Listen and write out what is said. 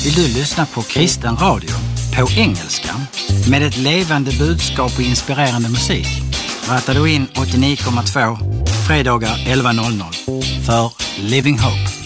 Vill du lyssna på kristen radio på engelska med ett levande budskap och inspirerande musik? Rattar du in 89,2 fredagar 11.00 för Living Hope.